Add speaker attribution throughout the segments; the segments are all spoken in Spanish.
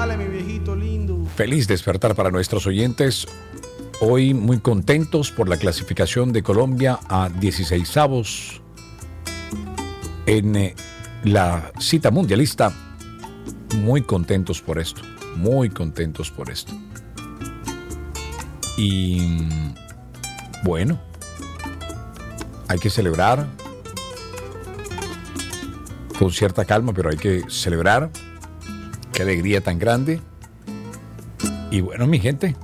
Speaker 1: Dale, mi viejito lindo.
Speaker 2: Feliz despertar para nuestros oyentes. Hoy muy contentos por la clasificación de Colombia a 16avos en la cita mundialista. Muy contentos por esto. Muy contentos por esto. Y bueno, hay que celebrar con cierta calma, pero hay que celebrar. Qué alegría tan grande. Y bueno, mi gente,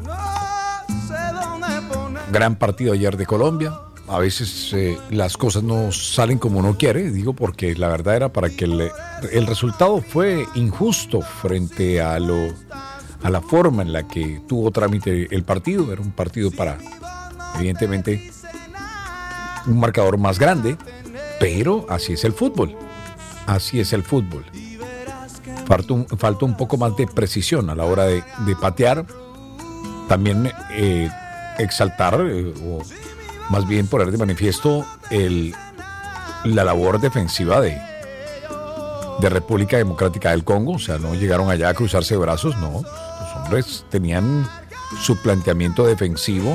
Speaker 2: gran partido ayer de Colombia. A veces las cosas no salen como uno quiere, digo, porque la verdad era para que el resultado fue injusto frente a la forma en la que tuvo trámite el partido. Era un partido para, evidentemente, un marcador más grande, pero así es el fútbol. Así es el fútbol. Faltó un poco más de precisión a la hora de patear. También exaltar, o más bien poner de manifiesto la labor defensiva de República Democrática del Congo. O sea, no llegaron allá a cruzarse de brazos, no. Los hombres tenían su planteamiento defensivo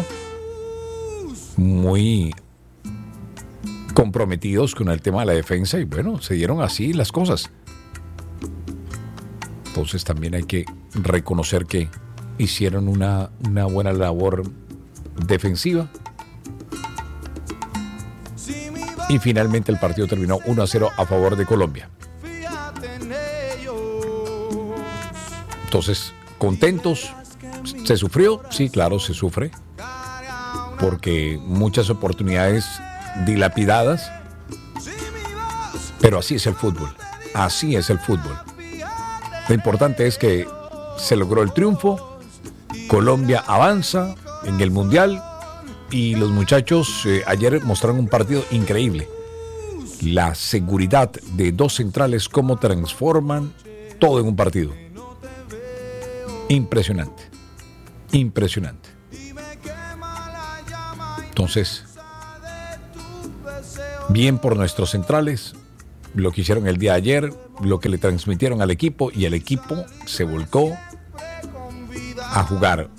Speaker 2: muy comprometidos con el tema de la defensa y bueno, se dieron así las cosas. Entonces también hay que reconocer que hicieron una buena labor defensiva. Y finalmente el partido terminó 1-0 a favor de Colombia. Entonces, contentos. ¿Se sufrió? Sí, claro, se sufre. Porque muchas oportunidades dilapidadas. Pero así es el fútbol. Así es el fútbol. Lo importante es que se logró el triunfo. Colombia avanza en el Mundial. Y los muchachos ayer mostraron un partido increíble. La seguridad de dos centrales, cómo transforman todo en un partido. Impresionante. Impresionante. Entonces, bien por nuestros centrales, lo que hicieron el día de ayer, lo que le transmitieron al equipo, y el equipo se volcó a jugar.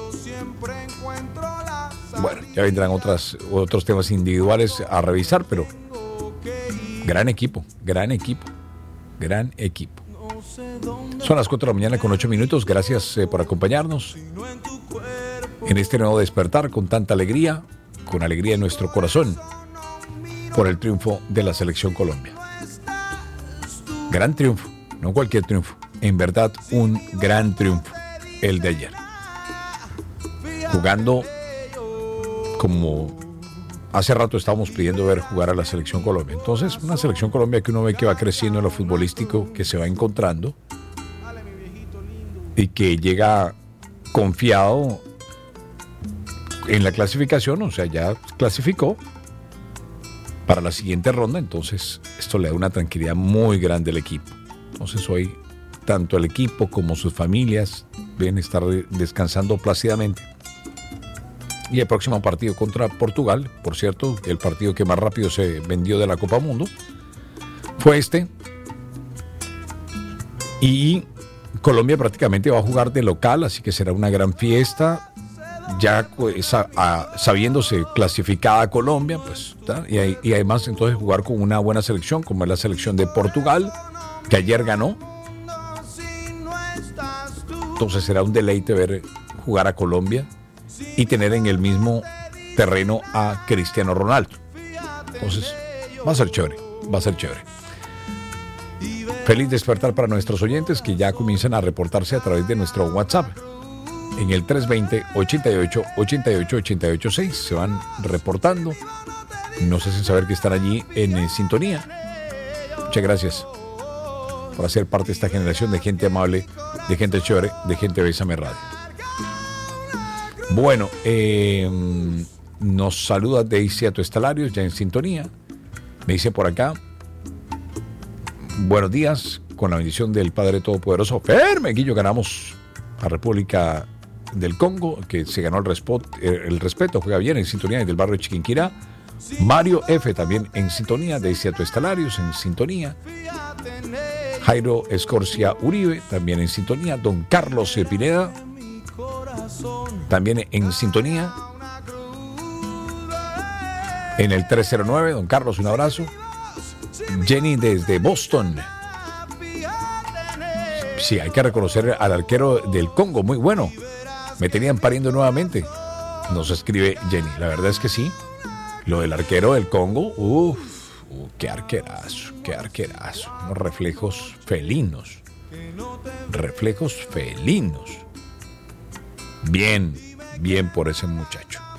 Speaker 2: Bueno, ya vendrán otros temas individuales a revisar, pero gran equipo, gran equipo, gran equipo. Son las 4 de la mañana con 8 minutos. Gracias por acompañarnos en este nuevo despertar con tanta alegría, con alegría en nuestro corazón, por el triunfo de la Selección Colombia. Gran triunfo, no cualquier triunfo, en verdad un gran triunfo, el de ayer. Jugando como hace rato estábamos pidiendo ver jugar a la Selección Colombia. Entonces, una Selección Colombia que uno ve que va creciendo en lo futbolístico, que se va encontrando y que llega confiado en la clasificación, o sea, ya clasificó para la siguiente ronda. Entonces, esto le da una tranquilidad muy grande al equipo. Entonces, hoy, tanto el equipo como sus familias deben estar descansando plácidamente. Y el próximo partido contra Portugal, por cierto, el partido que más rápido se vendió de la Copa Mundo, fue este. Y Colombia prácticamente va a jugar de local, así que será una gran fiesta. Ya sabiéndose clasificada Colombia, pues, y además entonces jugar con una buena selección, como es la selección de Portugal, que ayer ganó. Entonces será un deleite ver jugar a Colombia y tener en el mismo terreno a Cristiano Ronaldo. Entonces, va a ser chévere, va a ser chévere. Feliz despertar para nuestros oyentes que ya comienzan a reportarse a través de nuestro WhatsApp. En el 320-88-88-886 se van reportando. No sé si saber que están allí en sintonía. Muchas gracias por hacer parte de esta generación de gente amable, de gente chévere, de gente Bésame Radio. Bueno, nos saluda Daisy Atuestalarios, ya en sintonía. Me dice por acá: buenos días, con la bendición del Padre Todopoderoso. Fermeguillo, ganamos a República del Congo, que se ganó el respeto, juega bien, en sintonía desde el barrio de Chiquinquirá. Mario F. también en sintonía, Daisy Atuestalarios en sintonía. Jairo Escorcia Uribe, también en sintonía. Don Carlos Pineda, también en sintonía. En el 309, don Carlos, un abrazo. Jenny desde Boston. Sí, hay que reconocer al arquero del Congo, muy bueno. Me tenían pariendo nuevamente. Nos escribe Jenny. La verdad es que sí. Lo del arquero del Congo, qué arquerazo, qué arquerazo. Unos reflejos felinos. Reflejos felinos. Bien, bien por ese muchacho.